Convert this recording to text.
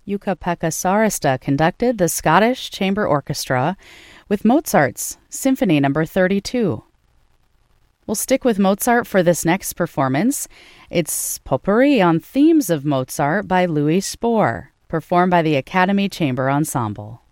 Jukka-Pekka Saarista conducted the Scottish Chamber Orchestra with Mozart's Symphony No. 32. We'll stick with Mozart for this next performance. It's Potpourri on Themes of Mozart by Louis Spohr, performed by the Academy Chamber Ensemble.